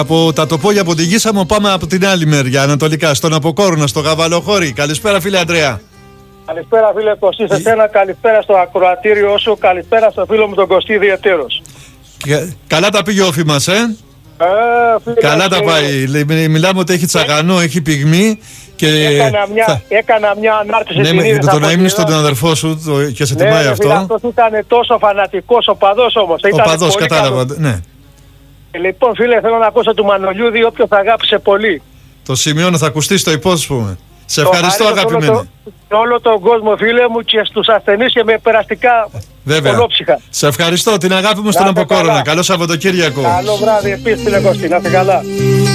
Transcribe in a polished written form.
Από τα τοπόλια από την Γίσαμο πάμε από την άλλη μεριά, ανατολικά, στον Αποκόρονα, στο Γαβαλοχώρι. Καλησπέρα, φίλε Αντρέα. Καλησπέρα, φίλε Κωστή, σε σένα, καλησπέρα στο ακροατήριό σου, καλησπέρα στο φίλο μου τον Κωστή ιδιαιτέρως. Καλά τα πήγε όφη μας, Φίλε, καλά τα πάει. Μιλάμε ότι έχει τσαγανό, έχει πυγμή. Και έκανα μια ανάρτηση. Ναι, το να ήμουν στον αδερφό σου και σε τιμάει αυτό. Αυτός ήταν τόσο φανατικός οπαδός όμως. Οπαδός, κατάλαβα. Ναι. Λοιπόν, φίλε, θέλω να ακούσω του Μανολιούδη, όποιος αγάπησε πολύ. Το σημειώνω, θα ακουστεί στο υπόσχομαι. Σε ευχαριστώ, αγαπημένη. Σε όλο τον κόσμο, φίλε μου, και στους ασθενείς και με περαστικά ολόψυχα. Σε ευχαριστώ, την αγάπη μου στον Αποκόρονα. Καλό Σαββατοκύριακο. Καλό βράδυ, επίσης, φίλε Κωστή. Να είστε καλά.